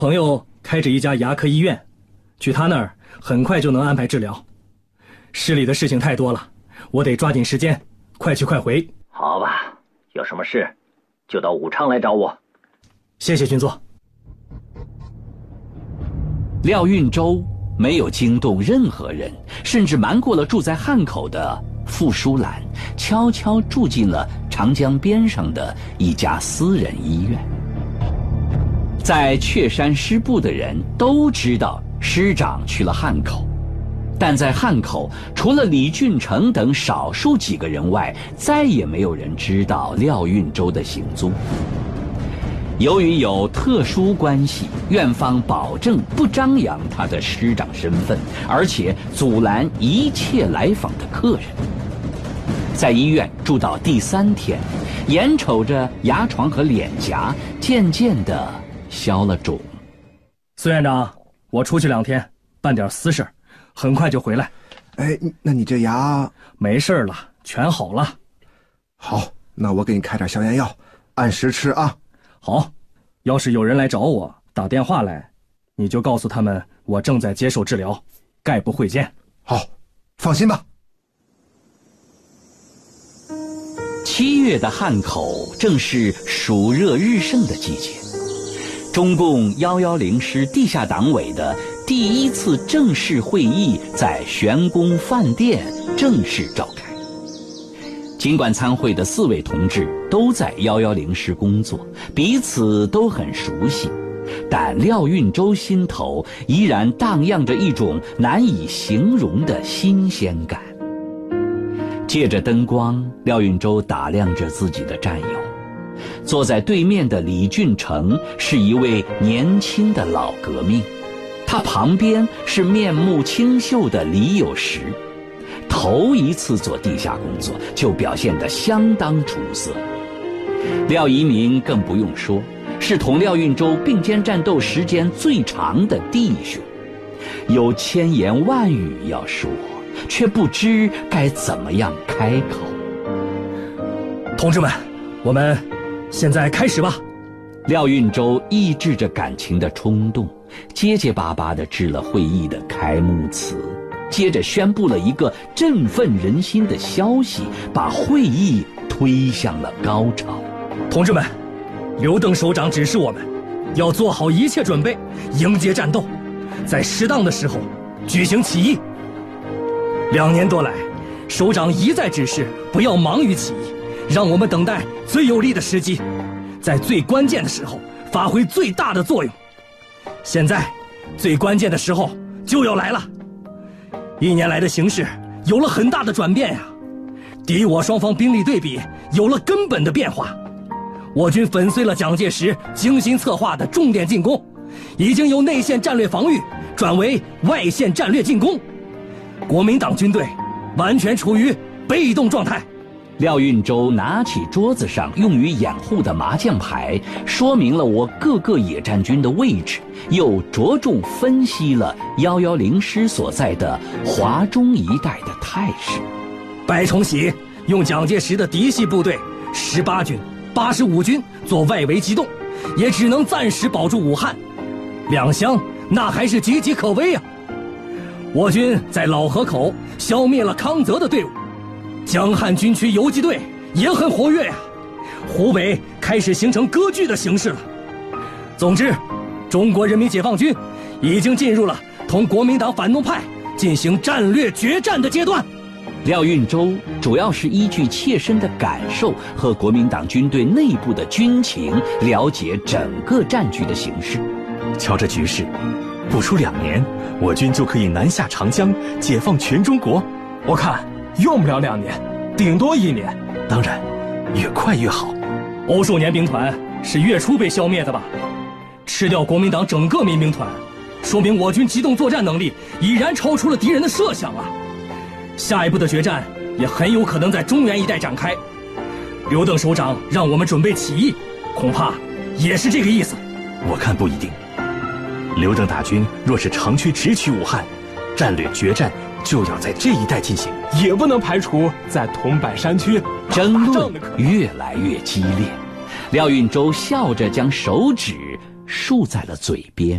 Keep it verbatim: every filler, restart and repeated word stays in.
朋友开着一家牙科医院，去他那儿很快就能安排治疗。市里的事情太多了，我得抓紧时间，快去快回。 好吧，有什么事就到武昌来找我。 谢谢军座。 廖运周没有惊动任何人，甚至瞒过了住在汉口的傅淑兰，悄悄住进了长江边上的一家私人医院。在雀山师部的人都知道师长去了汉口，但在汉口除了李俊成等少数几个人外，再也没有人知道廖运周的行踪。由于有特殊关系，院方保证不张扬他的师长身份，而且阻拦一切来访的客人。在医院住到第三天，眼瞅着牙床和脸颊渐渐地消了肿。 孙院长，我出去两天办点私事，很快就回来。 哎，那你这牙没事了，全好了。 好，那我给你开点消炎药，按时吃啊。 好，要是有人来找我打电话来，你就告诉他们我正在接受治疗，概不会见。 好，放心吧。 七月的汉口正是暑热日盛的季节，中共一一零师地下党委的第一次正式会议在玄宫饭店正式召开。尽管参会的四位同志都在一一零师工作，彼此都很熟悉，但廖运周心头依然荡漾着一种难以形容的新鲜感。借着灯光，廖运周打量着自己的战友。坐在对面的李俊成是一位年轻的老革命，他旁边是面目清秀的李有时。头一次做地下工作就表现得相当出色。廖一鸣更不用说，是同廖运周并肩战斗时间最长的弟兄，有千言万语要说，却不知该怎么样开口。 同志们，我们现在开始吧。 廖运周抑制着感情的冲动，结结巴巴地致了会议的开幕词，接着宣布了一个振奋人心的消息，把会议推向了高潮。 同志们，刘邓首长指示我们要做好一切准备，迎接战斗，在适当的时候举行起义。两年多来，首长一再指示不要忙于起义，让我们等待最有利的时机，在最关键的时候发挥最大的作用。现在最关键的时候就要来了。一年来的形势有了很大的转变呀、啊，敌我双方兵力对比有了根本的变化。我军粉碎了蒋介石精心策划的重点进攻，已经由内线战略防御转为外线战略进攻。国民党军队完全处于被动状态。 廖运周拿起桌子上用于掩护的麻将牌，说明了我各个野战军的位置，又着重分析了一一零师所在的华中一带的态势。 白崇禧用蒋介石的嫡系部队十八军、八十五军做外围机动，也只能暂时保住武汉。两湘那还是岌岌可危啊！我军在老河口消灭了康泽的队伍，江汉军区游击队也很活跃呀、啊。湖北开始形成割据的形势了。总之，中国人民解放军已经进入了同国民党反动派进行战略决战的阶段。 廖运周主要是依据切身的感受和国民党军队内部的军情，了解整个战局的形势。 瞧这局势，不出两年，我军就可以南下长江，解放全中国。 我看用不了两年，顶多一年。 当然，越快越好。 欧数年兵团是月初被消灭的吧？吃掉国民党整个民兵团，说明我军机动作战能力已然超出了敌人的设想啊！下一步的决战也很有可能在中原一带展开。刘邓首长让我们准备起义，恐怕也是这个意思。 我看不一定。刘邓大军若是长驱直取武汉，战略决战就要在这一带进行， 也不能排除在桐柏山区。 争论越来越激烈，廖运周笑着将手指竖在了嘴边。